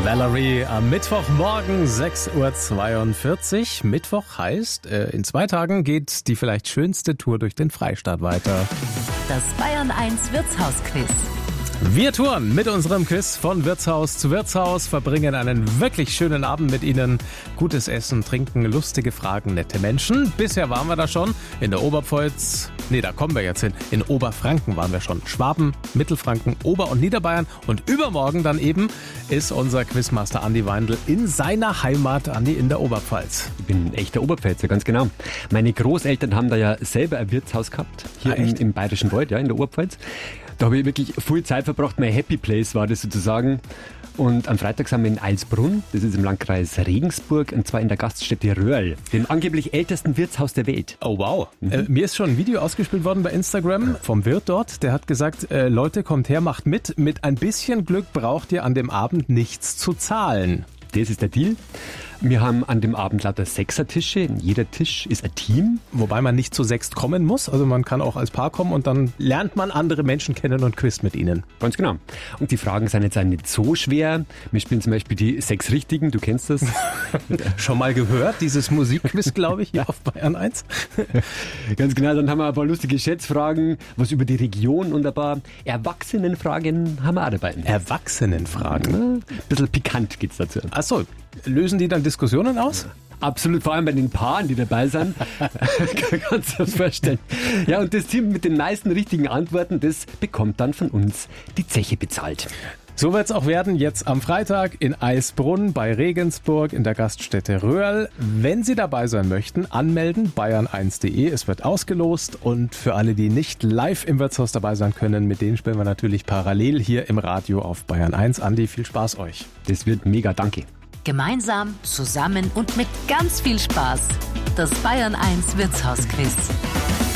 Valerie am Mittwochmorgen 6.42 Uhr. Mittwoch heißt, in 2 Tagen geht die vielleicht schönste Tour durch den Freistaat weiter. Das Bayern 1 Wirtshausquiz. Wir touren mit unserem Quiz von Wirtshaus zu Wirtshaus, verbringen einen wirklich schönen Abend mit Ihnen. Gutes Essen, Trinken, lustige Fragen, nette Menschen. Bisher waren wir da schon in der Oberpfalz. Da kommen wir jetzt hin. In Oberfranken waren wir schon. Schwaben, Mittelfranken, Ober- und Niederbayern. Und übermorgen dann eben ist unser Quizmaster Andi Weindl in seiner Heimat, Andi, in der Oberpfalz. Ich bin ein echter Oberpfälzer, ganz genau. Meine Großeltern haben da ja selber ein Wirtshaus gehabt, hier im Bayerischen Wald, ja, in der Oberpfalz. Da habe ich wirklich viel Zeit verbracht. Mein Happy Place war das sozusagen. Und am Freitag sind wir in Eilsbrunn, das ist im Landkreis Regensburg, und zwar in der Gaststätte Röhrl, dem angeblich ältesten Wirtshaus der Welt. Oh wow. Mir ist schon ein Video ausgespielt worden bei Instagram vom Wirt dort. Der hat gesagt, Leute, kommt her, macht mit ein bisschen Glück braucht ihr an dem Abend nichts zu zahlen. Das ist der Deal. Wir haben an dem Abend lauter Sechsertische. Jeder Tisch ist ein Team. Wobei man nicht zu 6 kommen muss. Also man kann auch als Paar kommen und dann lernt man andere Menschen kennen und quizt mit ihnen. Ganz genau. Und die Fragen sind jetzt auch nicht so schwer. Wir spielen zum Beispiel die 6 Richtigen. Du kennst das. Schon mal gehört, dieses Musikquiz, glaube ich, hier auf Bayern 1. Ganz genau. Dann haben wir ein paar lustige Schätzfragen, was über die Region, und ein paar Erwachsenenfragen haben wir auch dabei. Erwachsenenfragen? Ein bisschen pikant geht's dazu. Ach so, lösen die dann Diskussionen aus? Absolut, vor allem bei den Paaren, die dabei sind. Kannst du dir das vorstellen. Ja, und das Team mit den meisten richtigen Antworten, das bekommt dann von uns die Zeche bezahlt. So wird's auch werden, jetzt am Freitag in Eilsbrunn bei Regensburg in der Gaststätte Röhrl. Wenn Sie dabei sein möchten, anmelden, bayern1.de. Es wird ausgelost, und für alle, die nicht live im Wirtshaus dabei sein können, mit denen spielen wir natürlich parallel hier im Radio auf Bayern 1. Andi, viel Spaß euch. Das wird mega, danke. Gemeinsam, zusammen und mit ganz viel Spaß. Das Bayern 1 Wirtshausquiz.